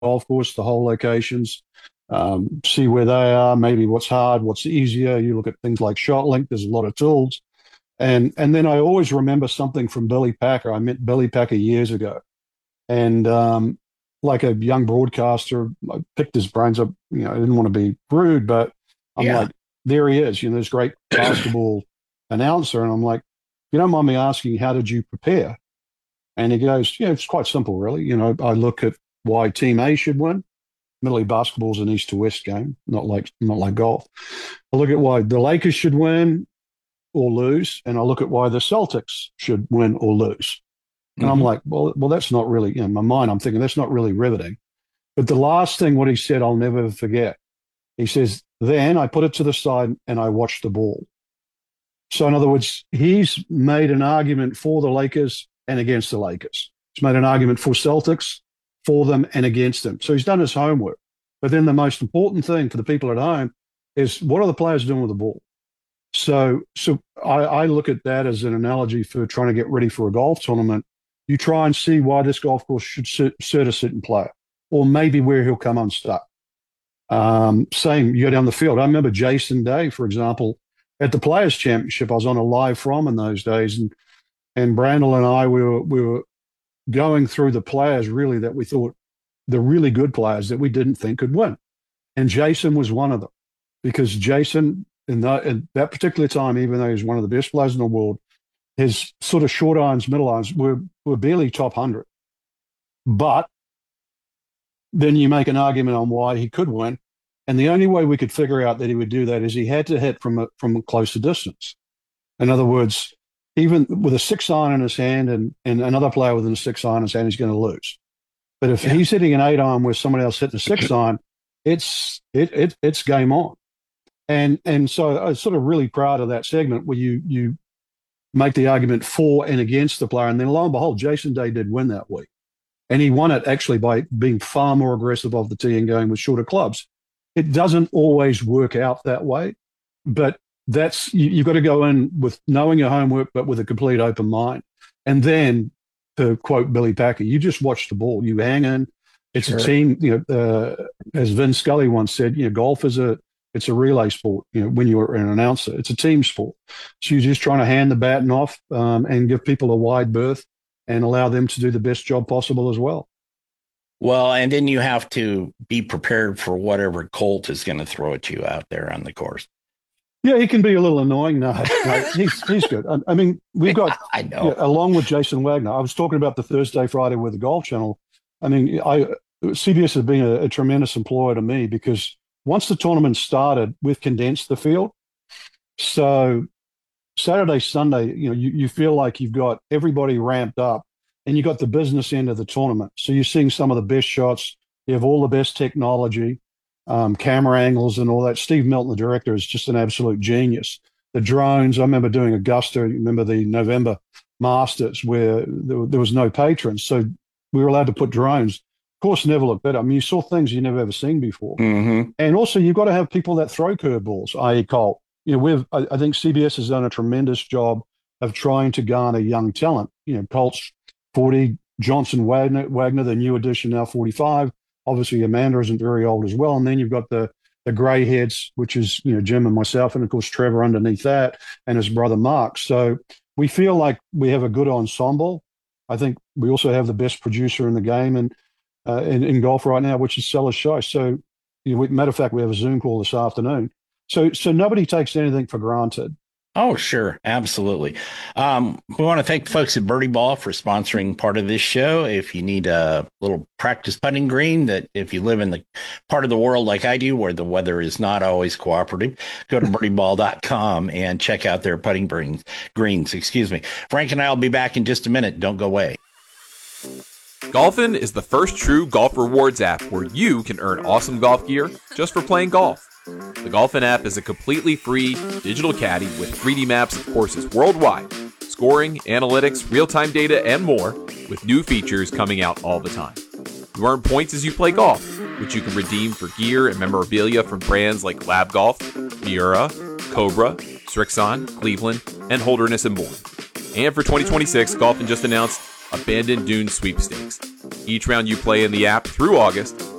golf course, the hole locations, see where they are, maybe what's hard, what's easier. You look at things like ShotLink. There's a lot of tools. And then I always remember something from Billy Packer. I met Billy Packer years ago. And like a young broadcaster, I picked his brains up. I didn't want to be rude, but I'm Yeah. like, there he is, this great basketball announcer. And I'm like, you don't mind me asking, how did you prepare? And he goes, it's quite simple, really. I look at why Team A should win. Admittedly, basketball's an east to west game, not like golf. I look at why the Lakers should win or lose, and I look at why the Celtics should win or lose. And I'm Hmm. like, well, that's not really, in my mind, I'm thinking that's not really riveting. But the last thing, what he said, I'll never forget. He says, then I put it to the side and I watched the ball. So, in other words, he's made an argument for the Lakers and against the Lakers. He's made an argument for Celtics, for them and against them. So he's done his homework. But then the most important thing for the people at home is what are the players doing with the ball? So I look at that as an analogy for trying to get ready for a golf tournament. You try and see why this golf course should suit a certain player, or maybe where he'll come unstuck. Same, you go down the field. I remember Jason Day, for example, at the Players Championship. I was on a live from in those days, and Brandel and I we were going through the players really that we thought the really good players that we didn't think could win, and Jason was one of them because Jason in that particular time, even though he was one of the best players in the world, his sort of short irons, middle irons were barely top 100. But then you make an argument on why he could win. And the only way we could figure out that he would do that is he had to hit from a closer distance. In other words, even with a 6 iron in his hand and another player with a 6 iron in his hand, he's going to lose. But if Yeah. he's hitting an 8 iron where somebody else hitting a 6 iron, it's game on. And so I was sort of really proud of that segment where you make the argument for and against the player. And then lo and behold, Jason Day did win that week. And he won it actually by being far more aggressive off the tee and going with shorter clubs. It doesn't always work out that way, but you've got to go in with knowing your homework, but with a complete open mind. And then, to quote Billy Packer, you just watch the ball, you hang in. It's a Sure. team. As Vin Scully once said, golf it's a relay sport. When you're an announcer, it's a team sport. So you're just trying to hand the baton off and give people a wide berth and allow them to do the best job possible as well. Well, and then you have to be prepared for whatever Colt is going to throw at you out there on the course. Yeah, he can be a little annoying. No, he's good. I mean, we've got I know. along with Jason Wagner. I was talking about the Thursday Friday with the Golf Channel. I mean, CBS has been a tremendous employer to me because once the tournament started, we've condensed the field. So Saturday, Sunday, you feel like you've got everybody ramped up and you got the business end of the tournament. So you're seeing some of the best shots. You have all the best technology, camera angles and all that. Steve Milton, the director, is just an absolute genius. The drones, I remember doing Augusta, you remember the November Masters where there was no patrons. So we were allowed to put drones. Of course, never looked better. I mean, you saw things you never ever seen before. Hmm. And also, you've got to have people that throw curveballs, i.e., Colt. I think CBS has done a tremendous job of trying to garner young talent. Colt's 40, Johnson Wagner, the new addition, now 45. Obviously, Amanda isn't very old as well. And then you've got the grey heads, which is, Jim and myself, and of course, Trevor underneath that, and his brother Mark. So we feel like we have a good ensemble. I think we also have the best producer in the game and in golf right now, which is Sellers Show. So, matter of fact, we have a Zoom call this afternoon. So nobody takes anything for granted. Oh, sure. Absolutely. We want to thank the folks at Birdie Ball for sponsoring part of this show. If you need a little practice putting green, that if you live in the part of the world like I do, where the weather is not always cooperative, go to birdieball.com and check out their putting greens. Excuse me. Frank and I will be back in just a minute. Don't go away. Golfin is the first true golf rewards app where you can earn awesome golf gear just for playing golf. The Golfin app is a completely free digital caddy with 3D maps of courses worldwide, scoring, analytics, real-time data, and more, with new features coming out all the time. You earn points as you play golf, which you can redeem for gear and memorabilia from brands like Lab Golf, Miura, Cobra, Strixon, Cleveland, and Holderness and Bourne. And for 2026, Golfin just announced Abandoned Dune Sweepstakes. Each round you play in the app through August,